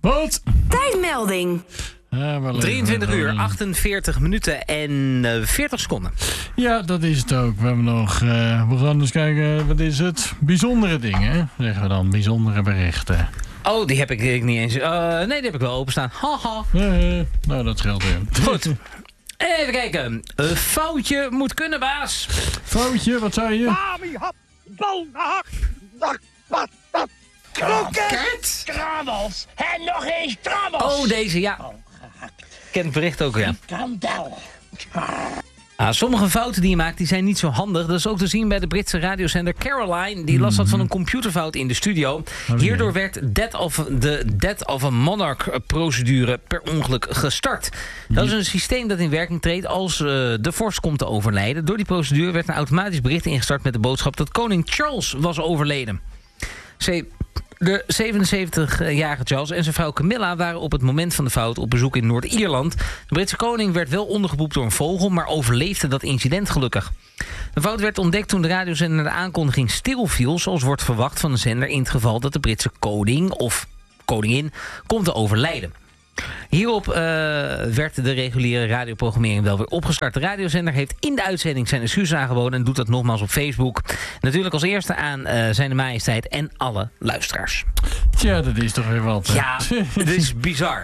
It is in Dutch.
Wat? Tijdmelding. Ja, 23 uur, 48 minuten en 40 seconden. Ja, dat is het ook. We hebben nog... we gaan dus kijken, wat is het? Bijzondere dingen, zeggen we dan. Bijzondere berichten. Oh, die heb ik niet eens... nee, die heb ik wel openstaan. Haha. Nou, dat scheelt weer. Goed. Even kijken. Een foutje moet kunnen, baas. Foutje, wat zei je? Mami, hap, boonhak, wat, kroket, krabbels en nog eens krabbels. Oh, deze, ja. Ik ken het bericht ook, ja. Kandel. Sommige fouten die je maakt, die zijn niet zo handig. Dat is ook te zien bij de Britse radiozender Caroline. Die last had van een computerfout in de studio. Hierdoor werd de Death of a Monarch-procedure per ongeluk gestart. Dat is een systeem dat in werking treedt als de vorst komt te overlijden. Door die procedure werd een automatisch bericht ingestart met de boodschap dat koning Charles was overleden. De 77-jarige Charles en zijn vrouw Camilla waren op het moment van de fout op bezoek in Noord-Ierland. De Britse koning werd wel ondergeboept door een vogel, maar overleefde dat incident gelukkig. De fout werd ontdekt toen de radiozender de aankondiging stilviel, zoals wordt verwacht van de zender in het geval dat de Britse koning of koningin komt te overlijden. Hierop werd de reguliere radioprogrammering wel weer opgestart. De radiozender heeft in de uitzending zijn excuses aangeboden en doet dat nogmaals op Facebook. Natuurlijk als eerste aan zijn majesteit en alle luisteraars. Tja, dat is toch weer wat. Ja, het is bizar.